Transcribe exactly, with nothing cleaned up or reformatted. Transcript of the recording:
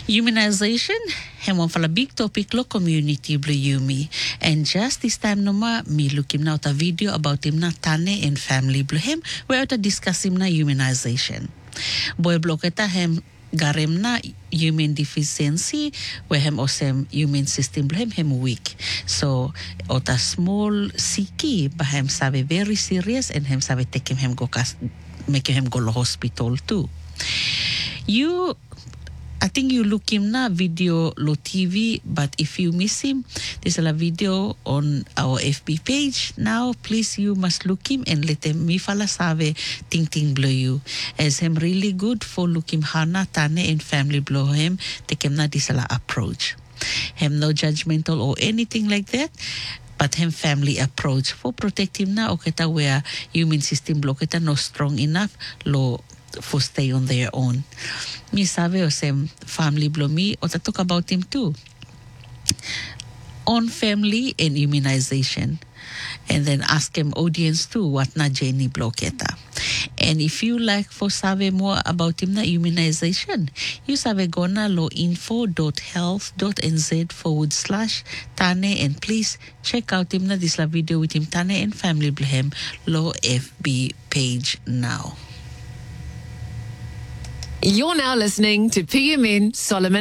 Humanization, hem one fala big topic lo community blue yumi. And just this time noma, me look him now a video about him na tane and family blue him, where to discuss him na humanization. Boy bloketa hem garem na human deficiency, where hem osem human system blue him hem weak. So, ota small siki, but hem sabe very serious and hem sabe take him hem go kas, make him go to hospital too. You I think you look him na video lo T V, but if you miss him, there's a video on our F B page. Now, please, you must look him and let him mi fala sabe ting ting blow you. As him really good for look him hana tane and family blow him, take him na disala approach. Him no judgmental or anything like that. But him family approach for protect him na o kita where human system blow kita no strong enough lo for stay on their own. Mi sabe o sem family blow me or to talk about him too. On family and immunization. And then ask him audience too what na Jenny bloketa. And if you like for sabe more about him na immunization, you sabe go na lo info.health.nz forward slash Tane and please check out him na this la video with him Tane and family blhem lo F B page now. You're now listening to P M N Solomon